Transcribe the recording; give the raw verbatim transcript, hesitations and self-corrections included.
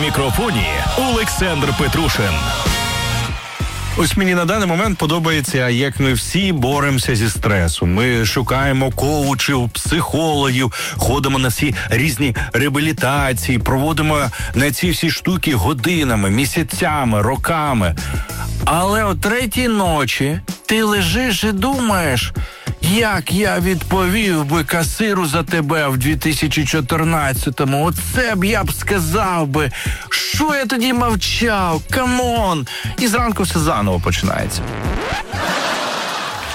мікрофоні Олександр Петрушин. Ось мені на даний момент подобається, як ми всі боремося зі стресом. Ми шукаємо коучів, психологів, ходимо на всі різні реабілітації, проводимо на ці всі штуки годинами, місяцями, роками. Але о третій ночі ти лежиш і думаєш, як я відповів би касиру за тебе в дві тисячі чотирнадцятому. Оце б я б сказав би, що я тоді мовчав, камон. І зранку все заново починається.